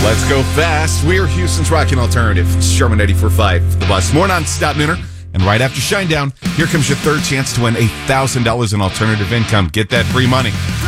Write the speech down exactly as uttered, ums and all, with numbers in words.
Let's go fast. We're Houston's Rockin' Alternative. It's Sherman eighty-four point five, the bus. More non-stop nooner. And right after Shinedown, here comes your third chance to win one thousand dollars in alternative income. Get that free money.